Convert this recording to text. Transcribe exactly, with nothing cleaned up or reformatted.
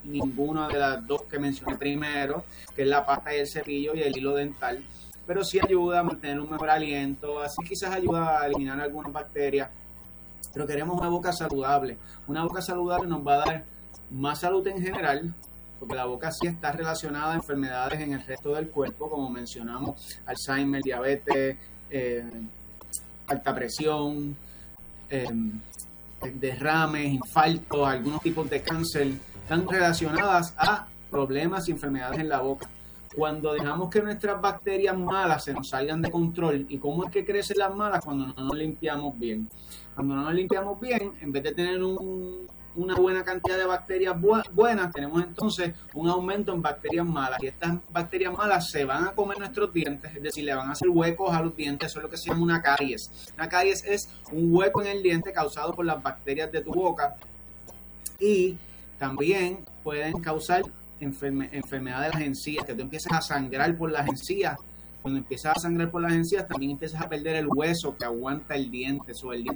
ninguna de las dos que mencioné primero, que es la pasta y el cepillo y el hilo dental, pero sí ayuda a mantener un mejor aliento, así quizás ayuda a eliminar algunas bacterias, pero queremos una boca saludable. Una boca saludable nos va a dar más salud en general, porque la boca sí está relacionada a enfermedades en el resto del cuerpo, como mencionamos, Alzheimer, diabetes, eh, alta presión, eh, derrames, infartos, algunos tipos de cáncer, están relacionadas a problemas y enfermedades en la boca. Cuando dejamos que nuestras bacterias malas se nos salgan de control, ¿y cómo es que crecen las malas? Cuando no nos limpiamos bien. Cuando no nos limpiamos bien, en vez de tener un, una buena cantidad de bacterias bu- buenas, tenemos entonces un aumento en bacterias malas. Y estas bacterias malas se van a comer nuestros dientes, es decir, le van a hacer huecos a los dientes. Eso es lo que se llama una caries. Una caries es un hueco en el diente causado por las bacterias de tu boca. Y también pueden causar enferme, enfermedad de las encías, que tú empiezas a sangrar por las encías. Cuando empiezas a sangrar por las encías, también empiezas a perder el hueso que aguanta el diente. So, el,